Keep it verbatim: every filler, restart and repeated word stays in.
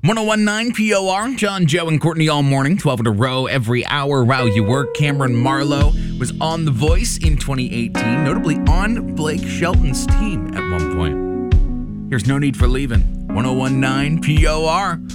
ten nineteen P O R, John, Joe, and Courtney all morning, twelve in a row, every hour. Wow, you work. Cameron Marlowe was on The Voice in twenty eighteen, notably on Blake Shelton's team at one point. Here's No Need for Leaving, ten nineteen P O R.